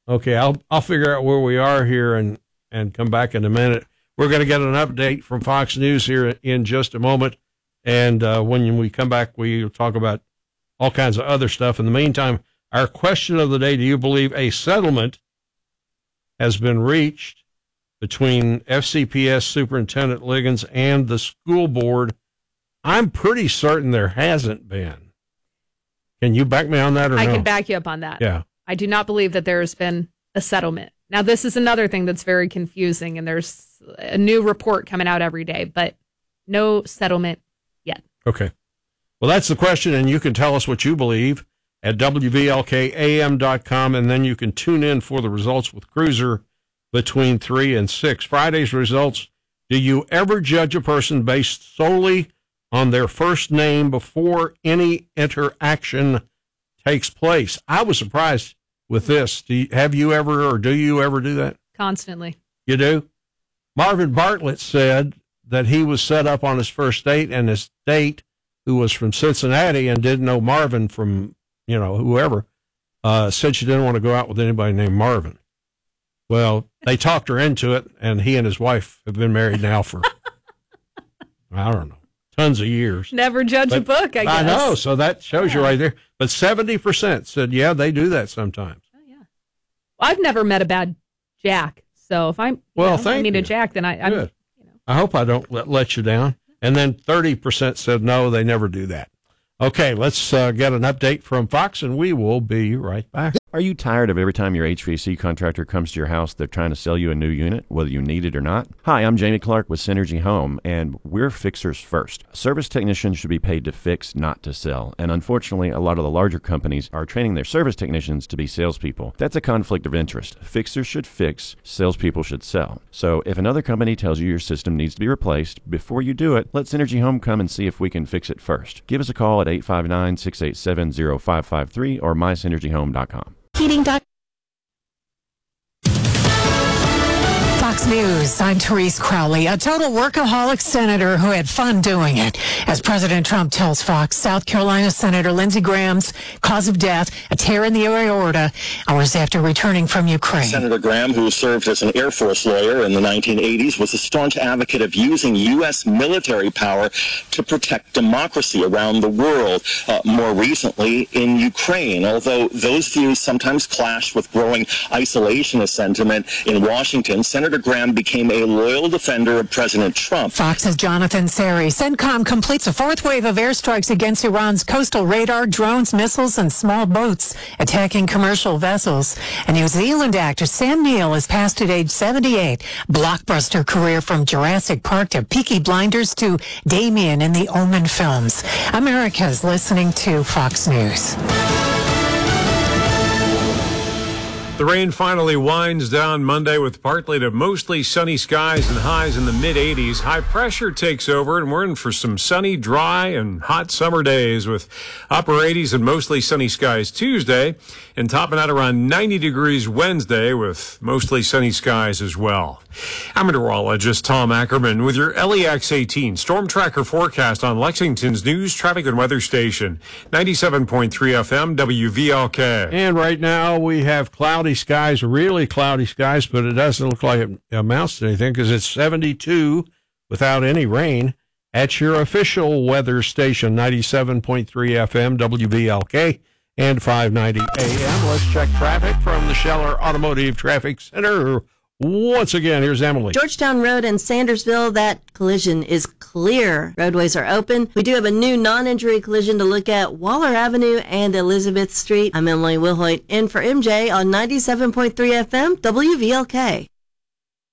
Okay, I'll figure out where we are here and come back in a minute. We're going to get an update from Fox News here in just a moment. And when we come back, we'll talk about all kinds of other stuff. In the meantime, our question of the day, do you believe a settlement has been reached between FCPS Superintendent Liggins and the school board? I'm pretty certain there hasn't been. Can you back me on that or no? I can back you up on that. Yeah. I do not believe that there's been a settlement. Now, this is another thing that's very confusing, and there's a new report coming out every day, but no settlement yet. Okay. Well, that's the question, and you can tell us what you believe at WVLKAM.com, and then you can tune in for the results with Cruiser between 3 and 6. Friday's results, do you ever judge a person based solely on their first name before any interaction takes place? I was surprised with this. Have you ever, or do you ever do that? Constantly. You do? Marvin Bartlett said that he was set up on his first date, and his date, who was from Cincinnati and didn't know Marvin from, whoever, said she didn't want to go out with anybody named Marvin. Well, they talked her into it, and he and his wife have been married now for, I don't know, tons of years. Never judge a book, I guess. I know, so that shows you right there. But 70% said, yeah, they do that sometimes. Oh, yeah. Well, I've never met a bad Jack, so if I meet a Jack, then I'm good. I hope I don't let you down. And then 30% said no, they never do that. Okay, let's get an update from Fox, and we will be right back. Are you tired of every time your HVAC contractor comes to your house, they're trying to sell you a new unit, whether you need it or not? Hi, I'm Jamie Clark with Synergy Home, and we're fixers first. Service technicians should be paid to fix, not to sell. And unfortunately, a lot of the larger companies are training their service technicians to be salespeople. That's a conflict of interest. Fixers should fix, salespeople should sell. So if another company tells you your system needs to be replaced, before you do it, let Synergy Home come and see if we can fix it first. Give us a call at 859-687-0553 or mysynergyhome.com. Fox News, I'm Therese Crowley, a total workaholic senator who had fun doing it. As President Trump tells Fox, South Carolina Senator Lindsey Graham's cause of death, a tear in the aorta, hours after returning from Ukraine. Senator Graham, who served as an Air Force lawyer in the 1980s, was a staunch advocate of using U.S. military power to protect democracy around the world, more recently in Ukraine, although those views sometimes clash with growing isolationist sentiment in Washington. Senator Graham became a loyal defender of President Trump. Fox's Jonathan Sari. CENTCOM completes a fourth wave of airstrikes against Iran's coastal radar, drones, missiles, and small boats attacking commercial vessels. A New Zealand actor, Sam Neill, has passed at age 78. Blockbuster career from Jurassic Park to Peaky Blinders to Damien in the Omen films. America's listening to Fox News. The rain finally winds down Monday with partly to mostly sunny skies and highs in the mid-80s. High pressure takes over, and we're in for some sunny, dry, and hot summer days with upper 80s and mostly sunny skies Tuesday, and topping out around 90 degrees Wednesday with mostly sunny skies as well. I'm meteorologist Tom Ackerman with your LEX 18 Storm Tracker forecast on Lexington's news, traffic, and weather station, 97.3 FM, WVLK. And right now we have cloudy skies, really cloudy skies, but it doesn't look like it amounts to anything because it's 72 without any rain at your official weather station, 97.3 FM, WVLK, and 590 AM. Let's check traffic from the Scheller Automotive Traffic Center. Once again, here's Emily. Georgetown Road and Sandersville, that collision is clear. Roadways are open. We do have a new non-injury collision to look at, Waller Avenue and Elizabeth Street. I'm Emily Wilhoit in for MJ on 97.3 FM, WVLK.